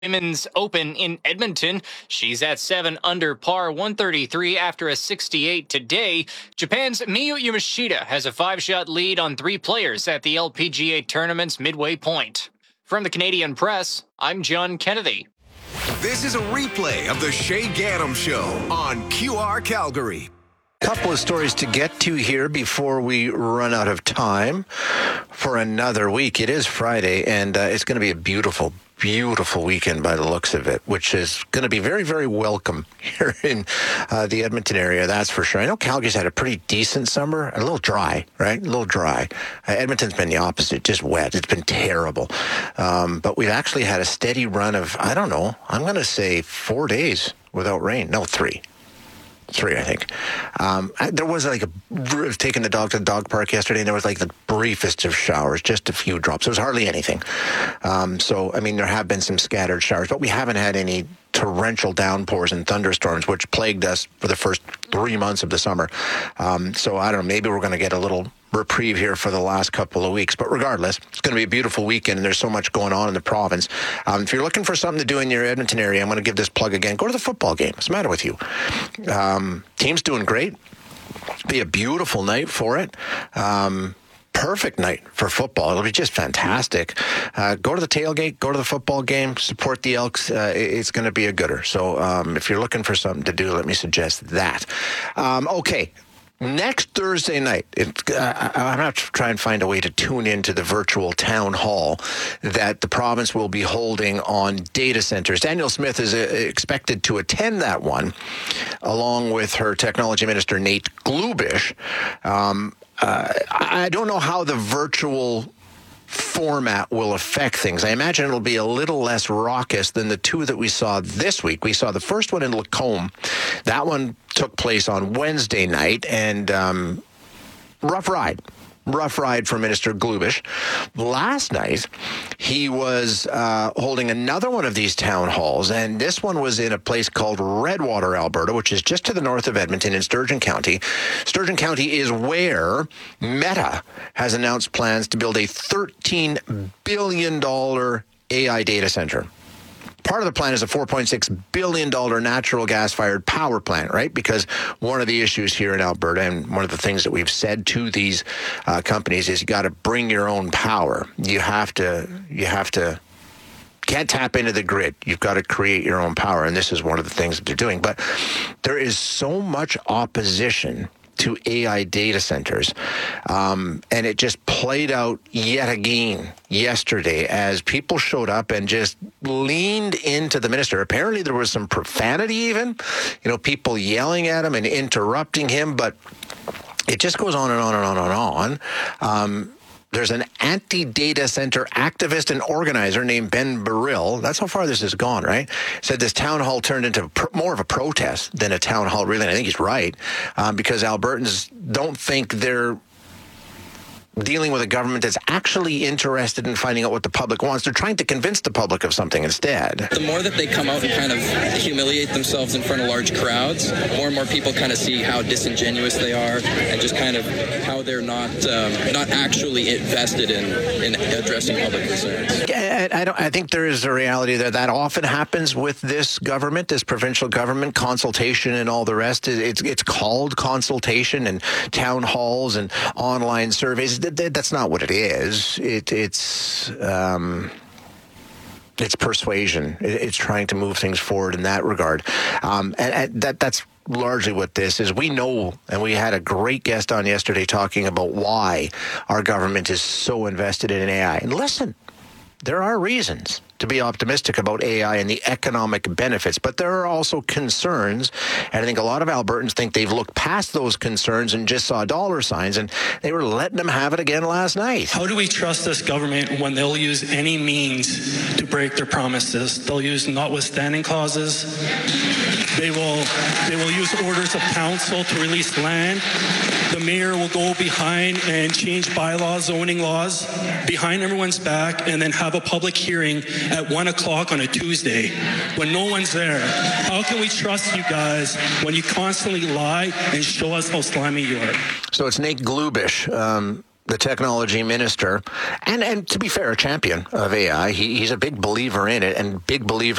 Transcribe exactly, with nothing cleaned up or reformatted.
Women's Open in Edmonton. She's at seven under par, one thirty-three after a sixty-eight today. Japan's Miyu Yamashita has a five-shot lead on three players at the L P G A tournament's midway point. From the Canadian Press, I'm John Kennedy. This is a replay of the Shay Gaddam Show on Q R Calgary. Couple of stories to get to here before we run out of time for another week. It is Friday, and uh, it's going to be a beautiful, beautiful weekend by the looks of it, which is going to be very, very welcome here in uh, the Edmonton area, that's for sure. I know Calgary's had a pretty decent summer, a little dry, right? A little dry. Uh, Edmonton's been the opposite, just wet. It's been terrible. Um, but we've actually had a steady run of, I don't know, I'm going to say four days without rain. No, three. Three, I think. Um, there was like a, I was taking the dog to the dog park yesterday, and there was like the briefest of showers, just a few drops. There was hardly anything. Um, so, I mean, there have been some scattered showers, but we haven't had any torrential downpours and thunderstorms, which plagued us for the first three months of the summer. Um, so, I don't know, maybe we're going to get a little reprieve here for the last couple of weeks. But regardless, it's going to be a beautiful weekend, and there's so much going on in the province. Um, if you're looking for something to do in your Edmonton area, I'm going to give this plug again. Go to the football game. What's the matter with you? Um, team's doing great. Be a beautiful night for it. Um, perfect night for football. It'll be just fantastic. Uh, go to the tailgate, go to the football game, support the Elks. Uh, it's going to be a gooder. So um, if you're looking for something to do, let me suggest that. Um, okay. Next Thursday night, it, uh, I'm going to have to try and find a way to tune into the virtual town hall that the province will be holding on data centers. Danielle Smith is uh, expected to attend that one, along with her technology minister, Nate Glubish. Um, uh, I don't know how the virtual format will affect things. I imagine it'll be a little less raucous than the two that we saw this week. We saw the first one in Lacombe. That one took place on Wednesday night, and um, rough ride. Rough ride for Minister Glubish. Last night, he was uh, holding another one of these town halls, and this one was in a place called Redwater, Alberta, which is just to the north of Edmonton in Sturgeon County. Sturgeon County is where Meta has announced plans to build a thirteen billion dollars A I data center. Part of the plan is a four point six billion dollars natural gas-fired power plant, right? Because one of the issues here in Alberta, and one of the things that we've said to these uh, companies, is you got to bring your own power. You have to, you have to, can't tap into the grid. You've got to create your own power, and this is one of the things that they're doing. But there is so much opposition to A I data centers. Um, and it just played out yet again yesterday as people showed up and just leaned into the minister. Apparently there was some profanity even, you know, people yelling at him and interrupting him, but it just goes on and on and on and on. Um, There's an anti-data center activist and organizer named Ben Burrill. That's how far this has gone, right? Said this town hall turned into pr- more of a protest than a town hall, really. And I think he's right, um, because Albertans don't think they're dealing with a government that's actually interested in finding out what the public wants. They're trying to convince the public of something instead. The more that they come out and kind of humiliate themselves in front of large crowds, more and more people kind of see how disingenuous they are and just kind of how they're not um, not actually invested in, in addressing public concerns. I, I, don't, I think there is a reality that that often happens with this government, this provincial government, consultation and all the rest. It's, it's called consultation and town halls and online surveys. That's not what it is. It, it's um, it's persuasion. It's trying to move things forward in that regard. Um, and, and that that's largely what this is. We know, and we had a great guest on yesterday talking about why our government is so invested in A I. And listen, there are reasons to be optimistic about A I and the economic benefits, but there are also concerns, and I think a lot of Albertans think they've looked past those concerns and just saw dollar signs, and they were letting them have it again last night. How do we trust this government when they'll use any means to break their promises? They'll use notwithstanding clauses. They will, they will use orders of council to release land. The mayor will go behind and change bylaws, zoning laws, behind everyone's back, and then have a public hearing at one o'clock on a Tuesday when no one's there. How can we trust you guys when you constantly lie and show us how slimy you are? So it's Nate Glubish. Um, the technology minister, and, and to be fair, a champion of A I. He, he's a big believer in it and big believer